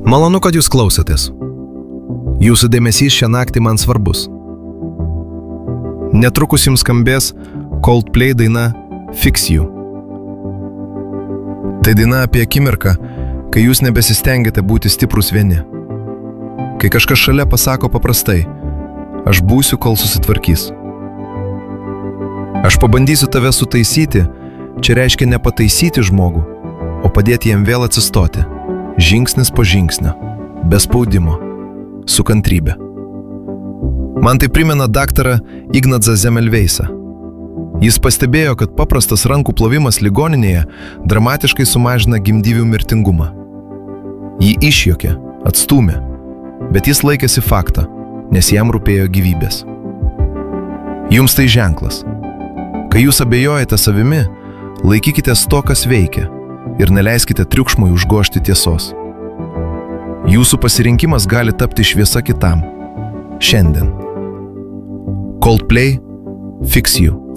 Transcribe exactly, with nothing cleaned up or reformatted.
Malonu, kad jūs klausotės. Jūsų dėmesys šią naktį man svarbus. Netrukus jums skambės Coldplay daina Fix You. Tai daina apie akimirką, kai jūs nebesistengiate būti stiprus vieni. Kai kažkas šalia pasako paprastai, aš būsiu, kol susitvarkys. Aš pabandysiu tave sutaisyti, čia reiškia ne pataisyti žmogų, o padėti jam vėl atsistoti, žingsnis po žingsnio, be spaudimo, su kantrybe. Man tai primena daktarą Ignacą Zemelveisą. Jis pastebėjo, kad paprastas rankų plovimas ligoninėje dramatiškai sumažina gimdyvių mirtingumą. Jį išjuokė, atstūmė, bet jis laikėsi faktą, nes jam rūpėjo gyvybės. Jums tai ženklas. Kai jūs abejojate savimi, laikykitės to, kas veikia, ir neleiskite triukšmui užgožti tiesos. Jūsų pasirinkimas gali tapti šviesa kitam. Šiandien. Coldplay, Fix You.